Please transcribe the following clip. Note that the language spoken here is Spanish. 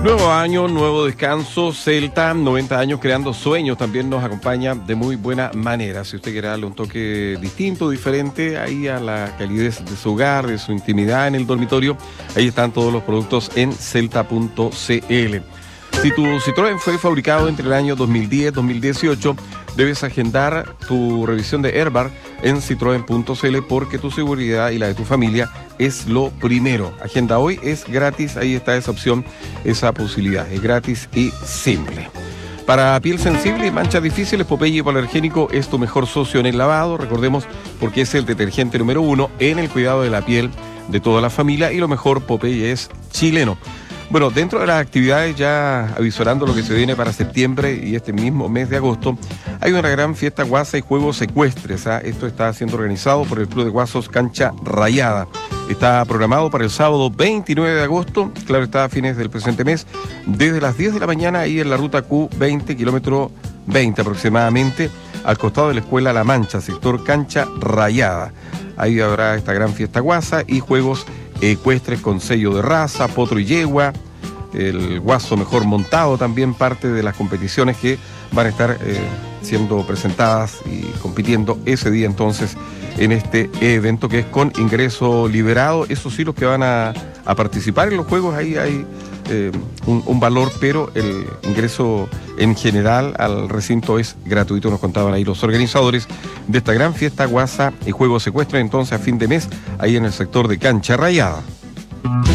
Nuevo año, nuevo descanso, Celta, 90 años creando sueños, también nos acompaña de muy buena manera. Si usted quiere darle un toque distinto, diferente, ahí a la calidez de su hogar, de su intimidad en el dormitorio, ahí están todos los productos en celta.cl. Si tu Citroën fue fabricado entre el año 2010 y 2018, debes agendar tu revisión de Airbar en citroen.cl porque tu seguridad y la de tu familia es lo primero. Agenda hoy, es gratis, ahí está esa opción, esa posibilidad, es gratis y simple. Para piel sensible y manchas difíciles, Popeye Hipoalergénico es tu mejor socio en el lavado, recordemos, porque es el detergente número 1 en el cuidado de la piel de toda la familia y lo mejor, Popeye es chileno. Bueno, dentro de las actividades, ya avisorando lo que se viene para septiembre y este mismo mes de agosto, hay una gran fiesta guasa y juegos ecuestres. Esto está siendo organizado por el Club de Guasos Cancha Rayada. Está programado para el sábado 29 de agosto, claro está, a fines del presente mes, desde las 10 de la mañana ahí en la ruta Q20, kilómetro 20 aproximadamente, al costado de la Escuela La Mancha, sector Cancha Rayada. Ahí habrá esta gran fiesta guasa y juegos ecuestres con sello de raza, potro y yegua, el guaso mejor montado, también parte de las competiciones que van a estar siendo presentadas y compitiendo ese día entonces en este evento que es con ingreso liberado. Eso sí, los que van a participar en los juegos, ahí hay un valor, pero el ingreso en general al recinto es gratuito, nos contaban ahí los organizadores de esta gran fiesta guasa y juegos ecuestres entonces a fin de mes ahí en el sector de Cancha Rayada.